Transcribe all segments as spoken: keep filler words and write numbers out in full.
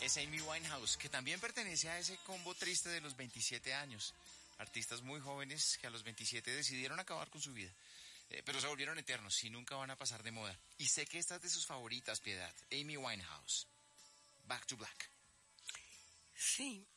Es Amy Winehouse, que también pertenece a ese combo triste de los veintisiete años. Artistas muy jóvenes que a los veintisiete decidieron acabar con su vida. Eh, pero se volvieron eternos y nunca van a pasar de moda. Y sé que esta es de sus favoritas, Piedad. Amy Winehouse. Back to Black. Sí.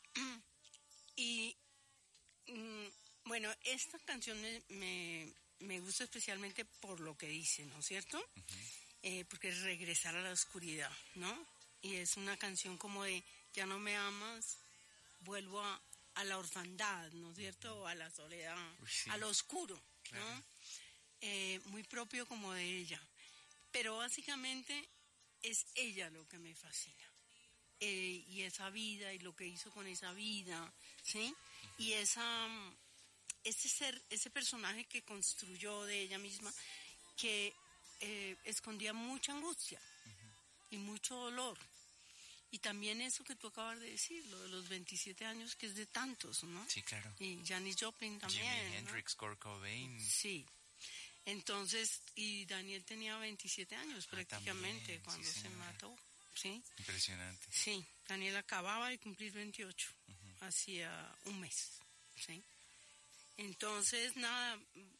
Y mm, bueno, esta canción me, me, me gusta especialmente por lo que dice, ¿no es cierto? Uh-huh. Eh, porque es regresar a la oscuridad, ¿no? Y es una canción como de, ya no me amas, vuelvo a, a la orfandad, ¿no es cierto? Uh-huh. A la soledad, Uy, sí. a lo oscuro, claro. ¿no? Eh, muy propio como de ella. Pero básicamente es ella lo que me fascina. Eh, y esa vida y lo que hizo con esa vida, ¿sí? Uh-huh. Y esa, ese ser, ese personaje que construyó de ella misma, que eh, escondía mucha angustia uh-huh. y mucho dolor. Y también eso que tú acabas de decir, lo de los veintisiete años, que es de tantos, ¿no? Sí, claro. Y Janis Joplin también, Jimi ¿no? Hendrix, Kurt Cobain. Sí. Entonces, y Daniel tenía veintisiete años ah, prácticamente también, cuando sí, se mató. ¿Sí? Impresionante. Sí, Daniel acababa de cumplir veintiocho, uh-huh. hacía un mes, ¿sí? Entonces, nada,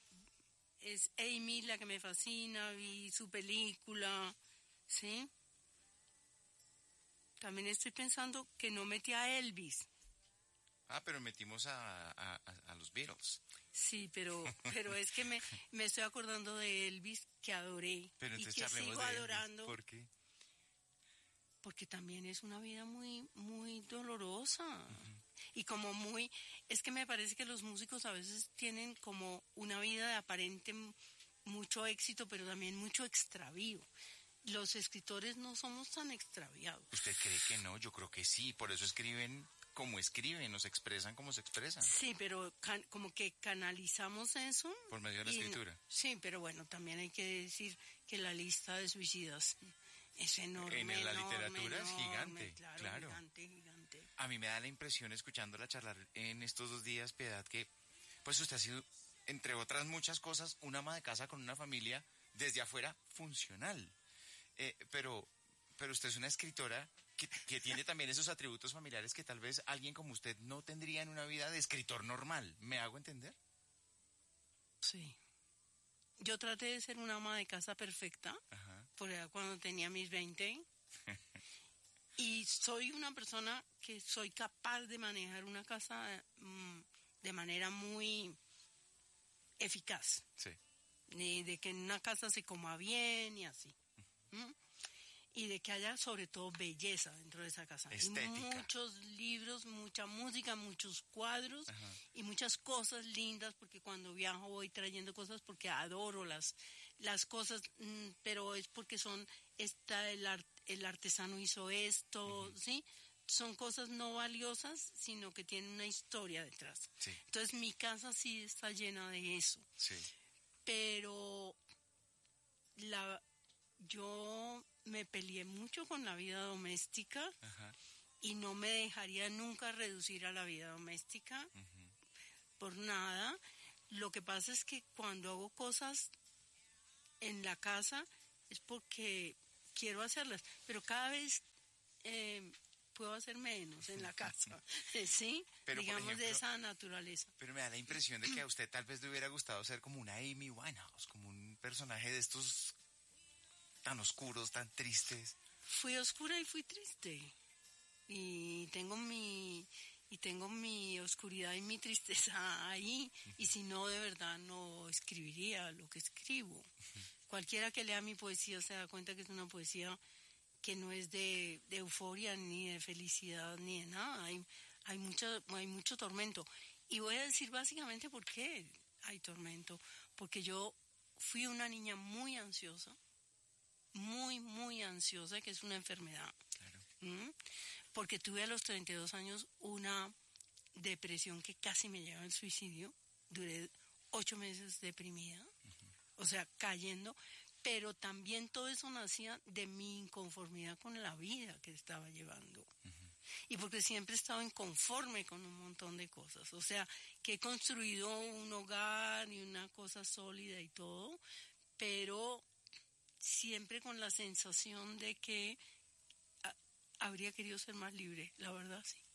es Amy la que me fascina, vi su película, ¿sí? También estoy pensando que no metí a Elvis. Ah, pero metimos a, a, a los Beatles. Sí, pero pero es que me, me estoy acordando de Elvis, que adoré, pero y que sigo adorando. ¿Por qué? Porque también es una vida muy muy dolorosa uh-huh. y como muy, es que me parece que los músicos a veces tienen como una vida de aparente mucho éxito, pero también mucho extravío. Los escritores no somos tan extraviados. ¿Usted cree que no? Yo creo que sí, por eso escriben como escriben, nos expresan como se expresan. Sí, pero can, como que canalizamos eso. Por medio de la escritura. Sí, pero bueno, también hay que decir que la lista de suicidas es enorme. En la enorme, literatura enorme, es gigante, claro, claro. Gigante, gigante. A mí me da la impresión, escuchándola charlar en estos dos días, Piedad, que pues usted ha sido, entre otras muchas cosas, una ama de casa con una familia desde afuera funcional. Eh, pero, pero usted es una escritora que, que tiene también esos atributos familiares que tal vez alguien como usted no tendría en una vida de escritor normal. ¿Me hago entender? Sí. Yo traté de ser una ama de casa perfecta, Ajá. por allá cuando tenía mis veinte, y soy una persona que soy capaz de manejar una casa mmm, de manera muy eficaz. Sí. De, de que en una casa se coma bien y así. ¿Mm? Y de que haya sobre todo belleza dentro de esa casa. Estética. Y muchos libros, mucha música, muchos cuadros Ajá. y muchas cosas lindas, porque cuando viajo voy trayendo cosas porque adoro las, las cosas, mmm, pero es porque son, esta, el, art, el artesano hizo esto, uh-huh. ¿sí? Son cosas no valiosas, sino que tienen una historia detrás. Sí. Entonces mi casa sí está llena de eso. Sí. Pero la... yo me peleé mucho con la vida doméstica. Ajá. Y no me dejaría nunca reducir a la vida doméstica uh-huh. por nada. Lo que pasa es que cuando hago cosas en la casa es porque quiero hacerlas, pero cada vez eh, puedo hacer menos en la casa, ¿sí? Pero, digamos, ejemplo, de esa naturaleza. Pero me da la impresión de que a usted tal vez le hubiera gustado ser como una Amy Winehouse, como un personaje de estos tan oscuros, tan tristes. Fui oscura y fui triste. Y tengo mi y tengo mi oscuridad y mi tristeza ahí. Uh-huh. Y si no, de verdad no escribiría lo que escribo. Uh-huh. Cualquiera que lea mi poesía se da cuenta que es una poesía que no es de, de euforia, ni de felicidad, ni de nada. Hay, hay, mucho, hay mucho tormento. Y voy a decir básicamente por qué hay tormento. Porque yo fui una niña muy ansiosa. muy, muy ansiosa, que es una enfermedad. Claro. ¿Mm? Porque tuve a los treinta y dos años una depresión que casi me lleva al suicidio. Duré ocho meses deprimida, uh-huh. o sea, cayendo, pero también todo eso nacía de mi inconformidad con la vida que estaba llevando. Uh-huh. Y porque siempre he estado inconforme con un montón de cosas. O sea, que he construido un hogar y una cosa sólida y todo, pero siempre con la sensación de que a, habría querido ser más libre, la verdad, sí.